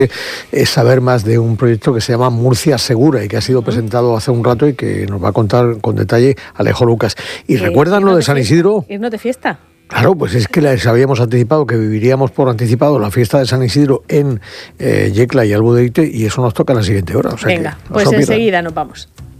saber más de un proyecto que se llama Murcia Segura y que ha sido presentado hace un rato y que nos va a contar con detalle Alejo Lucas. ¿Y recuerdan lo de San Isidro? Irnos de fiesta. Claro, pues es que les habíamos anticipado que viviríamos por anticipado la fiesta de San Isidro en Yecla y Albudeite, y eso nos toca en la siguiente hora. O sea, venga, pues enseguida nos vamos.